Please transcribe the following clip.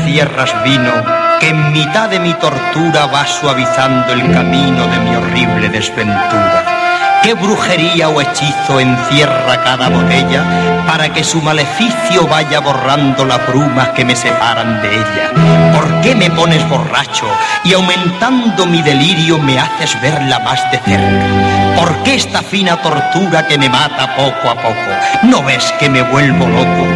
tierras vino, que en mitad de mi tortura va suavizando el camino de mi horrible desventura. ¿Qué brujería o hechizo encierra cada botella para que su maleficio vaya borrando las brumas que me separan de ella? ¿Por qué me pones borracho y aumentando mi delirio me haces verla más de cerca? ¿Por qué esta fina tortura que me mata poco a poco? ¿No ves que me vuelvo loco?